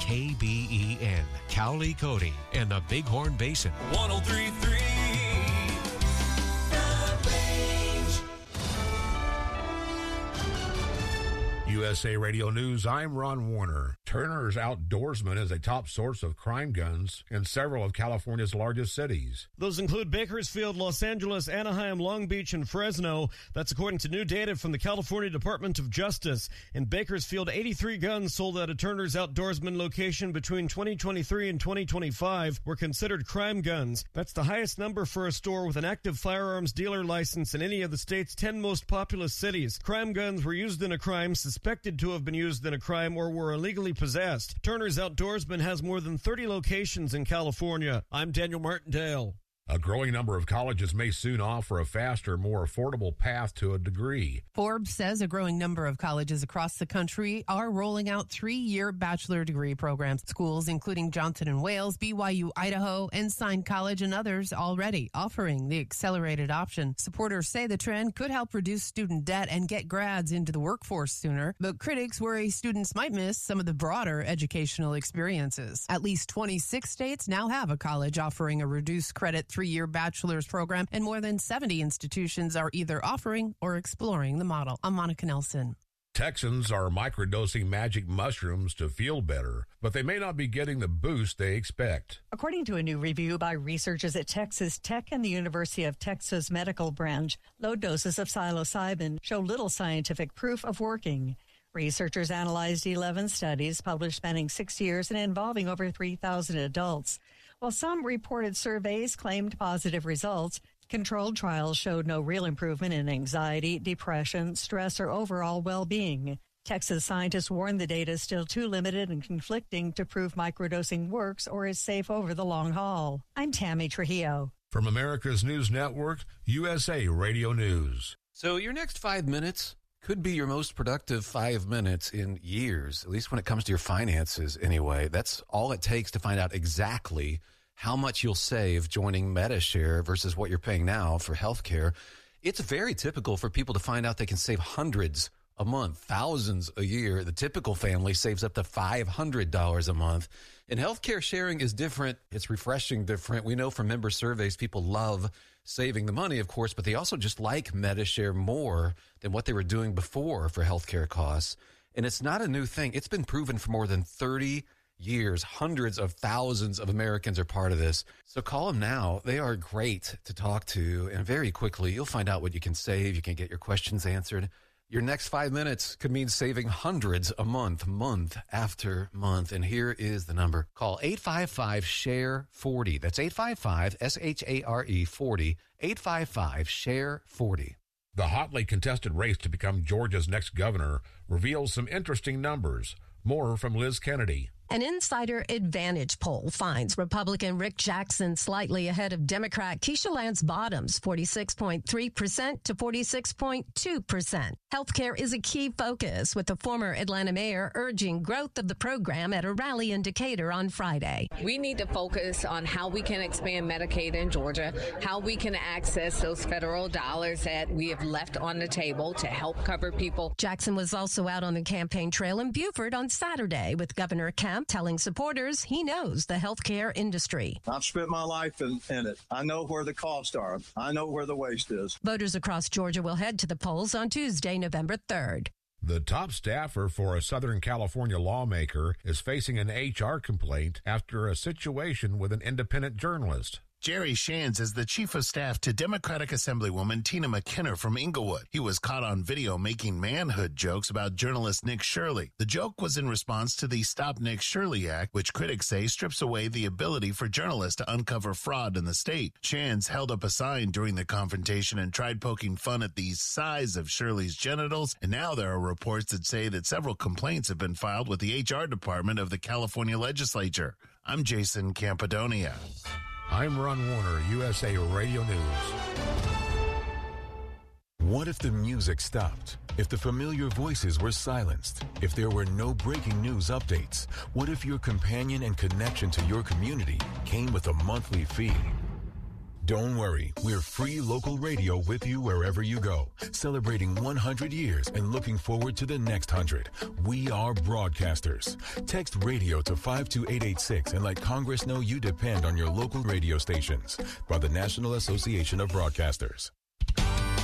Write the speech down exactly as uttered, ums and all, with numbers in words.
K B E N, Cowley, Cody, and the Bighorn Basin. one oh three point three U S A Radio News, I'm Ron Warner. Turner's Outdoorsman is a top source of crime guns in several of California's largest cities. Those include Bakersfield, Los Angeles, Anaheim, Long Beach, and Fresno. That's according to new data from the California Department of Justice. In Bakersfield, eighty-three guns sold at a Turner's Outdoorsman location between twenty twenty-three and twenty twenty-five were considered crime guns. That's the highest number for a store with an active firearms dealer license in any of the state's ten most populous cities. Crime guns were used in a crime, suspected to have been used in a crime, or were illegally possessed. Turner's Outdoorsman has more than thirty locations in California. I'm Daniel Martindale. A growing number of colleges may soon offer a faster, more affordable path to a degree. Forbes says a growing number of colleges across the country are rolling out three-year bachelor degree programs. Schools including Johnson and Wales, B Y U Idaho, Ensign College, and others already offering the accelerated option. Supporters say the trend could help reduce student debt and get grads into the workforce sooner, but critics worry students might miss some of the broader educational experiences. At least twenty-six states now have a college offering a reduced credit three-year bachelor's program, and more than seventy institutions are either offering or exploring the model. I'm Monica Nelson. Texans are microdosing magic mushrooms to feel better, but they may not be getting the boost they expect. According to a new review by researchers at Texas Tech and the University of Texas Medical Branch, low doses of psilocybin show little scientific proof of working. Researchers analyzed eleven studies published spanning six years and involving over three thousand adults. While some reported surveys claimed positive results, controlled trials showed no real improvement in anxiety, depression, stress, or overall well-being. Texas scientists warn the data is still too limited and conflicting to prove microdosing works or is safe over the long haul. I'm Tammy Trujillo. From America's News Network, U S A Radio News. So your next five minutes could be your most productive five minutes in years, at least when it comes to your finances anyway. That's all it takes to find out exactly how much you'll save joining Medi-Share versus what you're paying now for healthcare. It's very typical for people to find out they can save hundreds a month, thousands a year. The typical family saves up to five hundred dollars a month. And healthcare sharing is different. It's refreshing different. We know from member surveys, people love saving the money, of course, but they also just like Medi-Share more than what they were doing before for healthcare costs. And it's not a new thing. It's been proven for more than thirty years. Hundreds of thousands of Americans are part of this. So call them now. They are great to talk to. And very quickly, you'll find out what you can save. You can get your questions answered. Your next five minutes could mean saving hundreds a month, month after month. And here is the number. Call eight five five, S H A R E, forty. That's eight five five, S H A R E, forty. eight five five, S H A R E, forty. The hotly contested race to become Georgia's next governor reveals some interesting numbers. More from Liz Kennedy. An Insider Advantage poll finds Republican Rick Jackson slightly ahead of Democrat Keisha Lance Bottoms, forty-six point three percent to forty-six point two percent. Healthcare is a key focus, with the former Atlanta mayor urging growth of the program at a rally in Decatur on Friday. We need to focus on how we can expand Medicaid in Georgia, how we can access those federal dollars that we have left on the table to help cover people. Jackson was also out on the campaign trail in Beaufort on Saturday with Governor Kemp telling supporters he knows the healthcare industry. I've spent my life in, in it. I know where the costs are. I know where the waste is. Voters across Georgia will head to the polls on Tuesday, November third. The top staffer for a Southern California lawmaker is facing an H R complaint after a situation with an independent journalist. Jerry Shands is the chief of staff to Democratic Assemblywoman Tina McKenna from Inglewood. He was caught on video making manhood jokes about journalist Nick Shirley. The joke was in response to the Stop Nick Shirley Act, which critics say strips away the ability for journalists to uncover fraud in the state. Shands held up a sign during the confrontation and tried poking fun at the size of Shirley's genitals, and now there are reports that say that several complaints have been filed with the H R department of the California legislature. I'm Jason Campidonia. I'm Ron Warner, U S A Radio News. What if the music stopped? If the familiar voices were silenced? If there were no breaking news updates? What if your companion and connection to your community came with a monthly fee? Don't worry, we're free local radio with you wherever you go, celebrating one hundred years and looking forward to the next one hundred. We are broadcasters. Text radio to five two eight eight six and let Congress know you depend on your local radio stations. By the National Association of Broadcasters.